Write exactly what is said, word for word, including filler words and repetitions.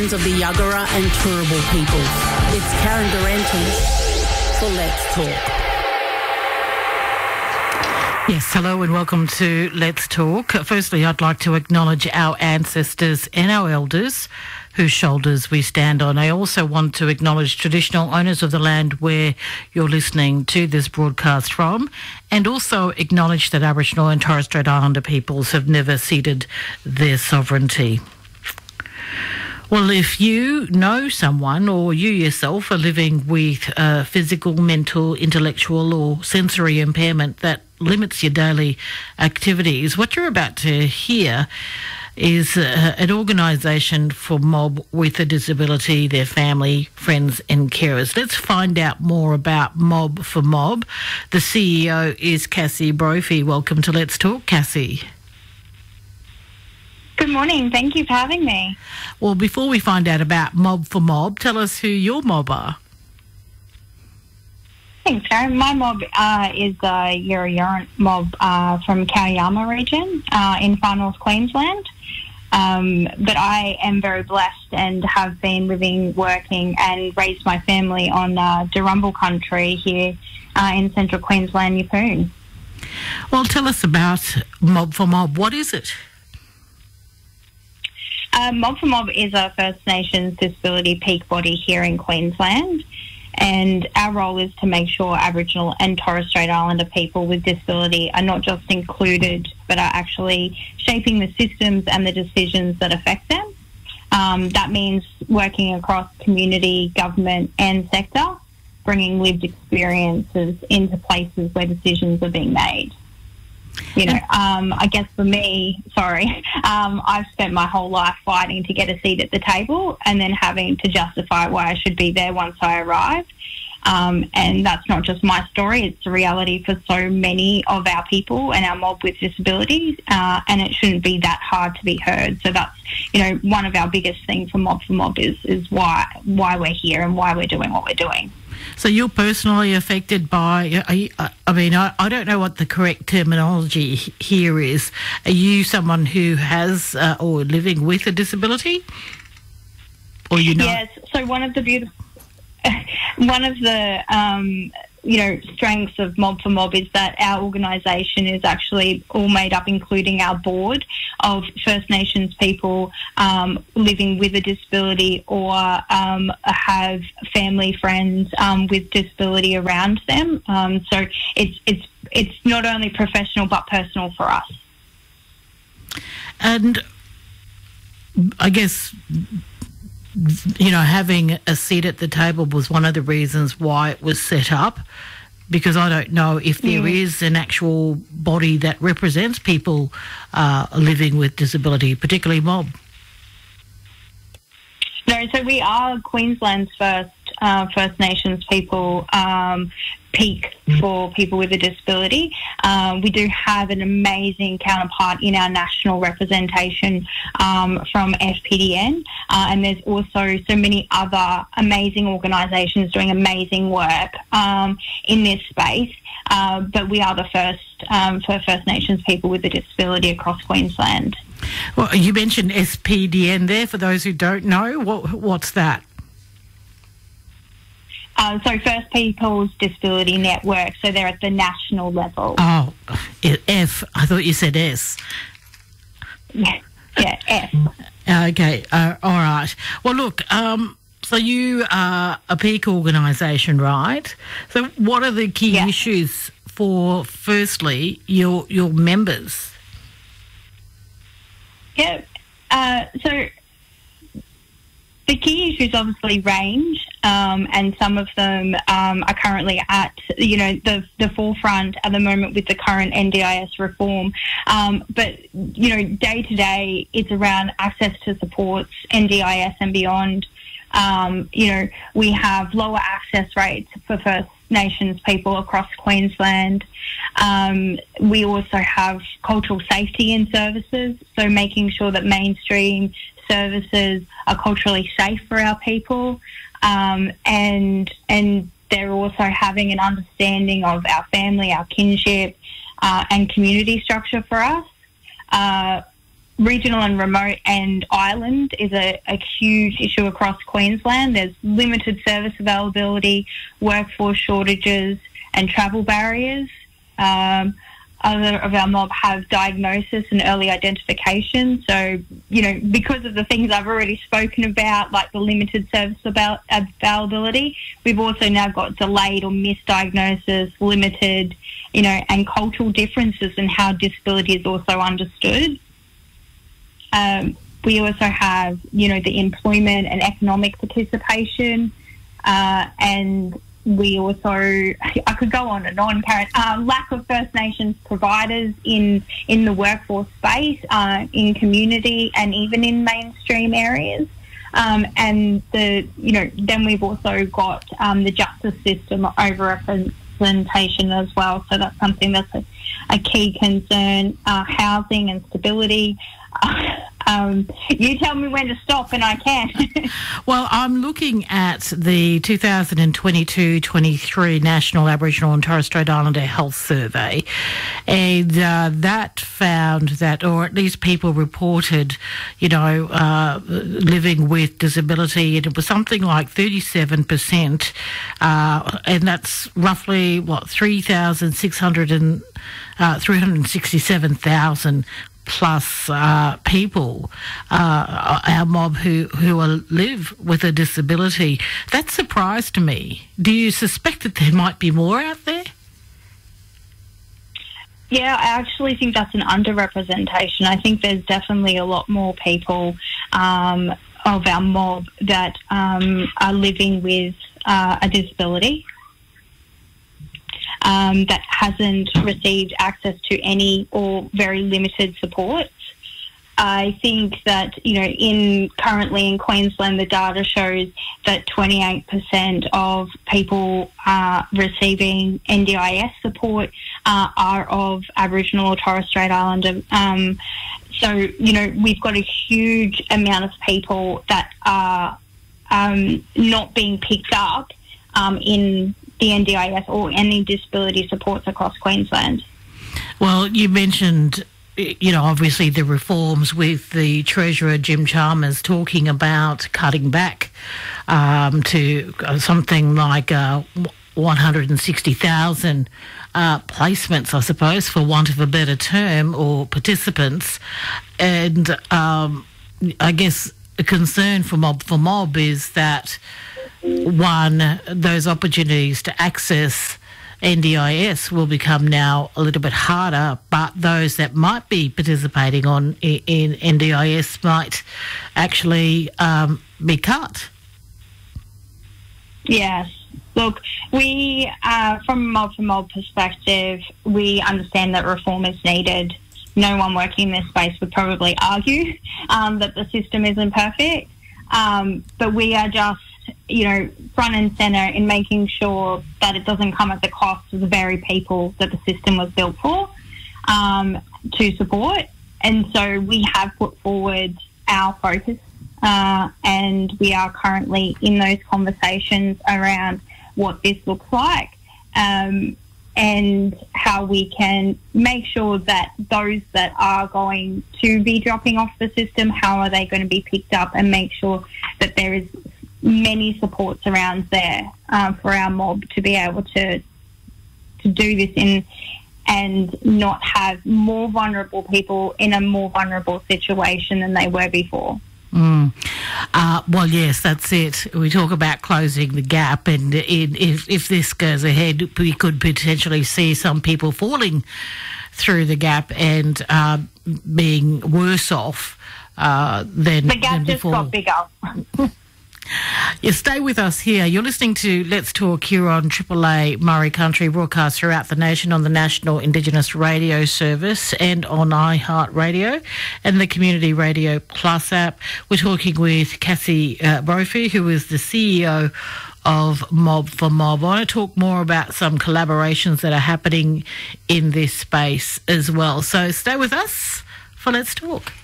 lands of the Yuggera and Turrbal peoples. It's Karen Durante for Let's Talk. Yes, hello and welcome to Let's Talk. Firstly, I'd like to acknowledge our ancestors and our elders whose shoulders we stand on. I also want to acknowledge traditional owners of the land where you're listening to this broadcast from, and also acknowledge that Aboriginal and Torres Strait Islander peoples have never ceded their sovereignty. Well, if you know someone or you yourself are living with uh, physical, mental, intellectual or sensory impairment that limits your daily activities, what you're about to hear is uh, an organisation for mob with a disability, their family, friends and carers. Let's find out more about Mob for Mob. The C E O is Cassie Brophy. Welcome to Let's Talk, Cassie. Good morning. Thank you for having me. Well, before we find out about Mob for Mob, tell us who your mob are. Thanks, Karen. My mob uh, is the Yura Yurrant mob uh, from Kauyama region uh, in far north Queensland. Um, but I am very blessed and have been living, working and raised my family on uh, Darumbal country here uh, in central Queensland, Yeppoon. Well, tell us about Mob for Mob. What is it? Uh, Mob for Mob is a First Nations disability peak body here in Queensland, and our role is to make sure Aboriginal and Torres Strait Islander people with disability are not just included but are actually shaping the systems and the decisions that affect them. Um, that means working across community, government and sector, bringing lived experiences into places where decisions are being made. You know, um, I guess for me, sorry, um, I've spent my whole life fighting to get a seat at the table and then having to justify why I should be there once I arrive. Um, and that's not just my story, it's the reality for so many of our people and our mob with disabilities, uh, and it shouldn't be that hard to be heard. So that's, you know, one of our biggest things for Mob for Mob is, is why, why we're here and why we're doing what we're doing. So you're personally affected by, are you, I mean, I, I don't know what the correct terminology here is. Are you someone who has uh, or living with a disability? Or you know? Yes, so one of the beautiful, one of the, um, you know, strengths of Mob for Mob is that our organisation is actually all made up, including our board, of First Nations people um, living with a disability or um, have family friends um, with disability around them. Um, so it's it's it's not only professional but personal for us. And I guess, you know, having a seat at the table was one of the reasons why it was set up, because I don't know if there mm. is an actual body that represents people uh, living with disability, particularly mob. No, so we are Queensland's first uh, First Nations people um, peak for people with a disability. Um, we do have an amazing counterpart in our national representation um, from F P D N, uh, and there's also so many other amazing organisations doing amazing work um, in this space, uh, but we are the first um, for First Nations people with a disability across Queensland. Well, you mentioned S P D N there. For those who don't know, what, what's that? Uh, so First People's Disability Network, so they're at the national level. Oh, F. I thought you said S. Yeah, yeah, F. Okay, uh, all right. Well, look, um, so you are a peak organisation, right? So what are the key yeah. issues for, firstly, your your members? Yeah, uh, so the key issues obviously range, um, and some of them um, are currently at, you know, the the forefront at the moment with the current N D I S reform. Um, but, you know, day to day, it's around access to supports, N D I S and beyond. Um, you know, we have lower access rates for First Nations people across Queensland. Um, we also have cultural safety in services, so making sure that mainstream services are culturally safe for our people, um, and and they're also having an understanding of our family, our kinship, uh, and community structure for us. Uh, regional and remote and island is a, a huge issue across Queensland. There's limited service availability, workforce shortages and travel barriers. Um, other of our mob have diagnosis and early identification. So, you know, because of the things I've already spoken about, like the limited service about availability, we've also now got delayed or misdiagnosis, limited, you know, and cultural differences in how disability is also understood. Um, we also have, you know, the employment and economic participation, uh, and we also, I could go on and on, Karen, uh, lack of First Nations providers in, in the workforce space, uh, in community and even in mainstream areas. Um, and the, you know, then we've also got um, the justice system over-representation as well. So that's something that's a, a key concern. Uh, housing and stability. Uh, um, you tell me when to stop and I can. Well, I'm looking at the two thousand twenty-two twenty-three National Aboriginal and Torres Strait Islander Health Survey, and uh, that found that, or at least people reported, you know, uh, living with disability, and it was something like thirty-seven percent, uh, and that's roughly, what, three thousand six hundred and uh, three hundred sixty-seven thousand plus uh, people, uh, our mob who, who are, live with a disability. That surprised me. Do you suspect that there might be more out there? Yeah, I actually think that's an underrepresentation. I think there's definitely a lot more people um, of our mob that um, are living with uh, a disability. Um, that hasn't received access to any or very limited supports. I think that, you know, in currently in Queensland, the data shows that twenty-eight percent of people uh, receiving N D I S support uh, are of Aboriginal or Torres Strait Islander. Um, so, you know, we've got a huge amount of people that are um, not being picked up um, in the N D I S or any disability supports across Queensland. Well, you mentioned, you know, obviously the reforms with the Treasurer Jim Chalmers talking about cutting back um, to something like uh, one hundred sixty thousand uh, placements, I suppose, for want of a better term, or participants. And um, I guess a concern for Mob for Mob is that, one, those opportunities to access N D I S will become now a little bit harder, but those that might be participating on in N D I S might actually um, be cut. Yes. Look, we, uh, from a mob for mob perspective, we understand that reform is needed. No one working in this space would probably argue um, that the system isn't perfect, um, but we are just, you know, front and centre in making sure that it doesn't come at the cost of the very people that the system was built for, um, to support. And so we have put forward our focus, uh, and we are currently in those conversations around what this looks like, um, and how we can make sure that those that are going to be dropping off the system, how are they going to be picked up, and make sure that there is many supports around there uh, for our mob to be able to to do this in and not have more vulnerable people in a more vulnerable situation than they were before. Mm. Uh, well, yes, that's it. We talk about closing the gap, and in, if, if this goes ahead, we could potentially see some people falling through the gap and uh, being worse off uh, than, the gap than just before. got bigger. You stay with us here. You're listening to Let's Talk here on Triple A Murray Country, broadcast throughout the nation on the National Indigenous Radio Service and on iHeartRadio and the Community Radio Plus app. We're talking with Cassie uh, Brophy, who is the C E O of Mob for Mob. I want to talk more about some collaborations that are happening in this space as well. So stay with us for Let's Talk.